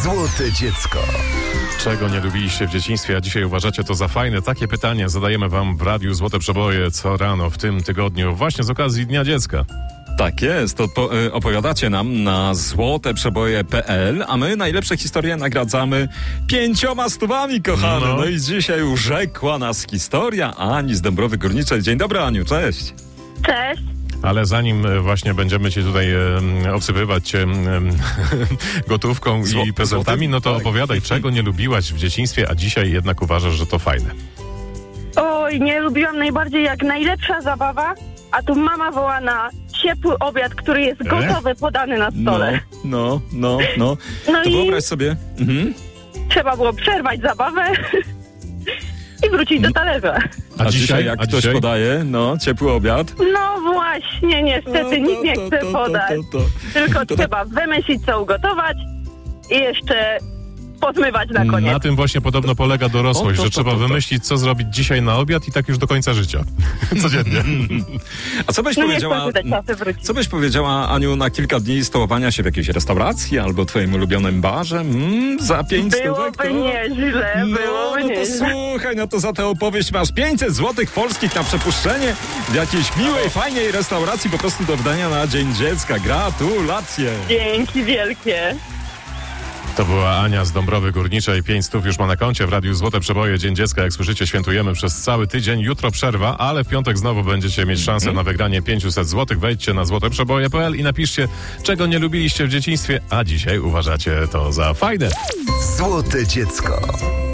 Złote dziecko. Czego nie lubiliście w dzieciństwie, a dzisiaj uważacie to za fajne? Takie pytanie zadajemy wam w Radiu Złote Przeboje co rano w tym tygodniu, właśnie z okazji Dnia Dziecka. Tak jest, opowiadacie nam na złoteprzeboje.pl, a my najlepsze historie nagradzamy 500 stówami, kochany. No i dzisiaj urzekła nas historia Ani z Dąbrowy Górniczej. Dzień dobry, Aniu, cześć. Cześć. Ale zanim właśnie będziemy cię tutaj obsypywać gotówką i prezentami, no to opowiadaj, czego nie lubiłaś w dzieciństwie, a dzisiaj jednak uważasz, że to fajne. Oj, nie lubiłam najbardziej jak najlepsza zabawa, a tu mama woła na ciepły obiad, który jest gotowy, podany na stole. No No to i wyobraź sobie. trzeba było przerwać zabawę i wrócić do talerza. A dzisiaj jak ktoś podaje, ciepły obiad. No właśnie, niestety nikt nie chce podać. Tylko trzeba wymyślić, co ugotować i jeszcze pozmywać na koniec. Na tym właśnie podobno polega dorosłość, że trzeba wymyślić, co zrobić dzisiaj na obiad i tak już do końca życia. Codziennie. A co byś powiedziała, Aniu, na kilka dni stołowania się w jakiejś restauracji albo twoim ulubionym barze? Za 5 stówek? Byłoby nieźle, byłoby nieźle. Słuchaj, to za tę opowieść masz 500 złotych polskich na przepuszczenie w jakiejś miłej, fajnej restauracji po prostu do wdania na Dzień Dziecka. Gratulacje! Dzięki wielkie. To była Ania z Dąbrowy Górniczej. 500 już ma na koncie w Radiu Złote Przeboje. Dzień Dziecka, jak słyszycie, świętujemy przez cały tydzień. Jutro przerwa, ale w piątek znowu będziecie mieć szansę na wygranie 500 złotych. Wejdźcie na złoteprzeboje.pl i napiszcie, czego nie lubiliście w dzieciństwie, a dzisiaj uważacie to za fajne. Złote dziecko.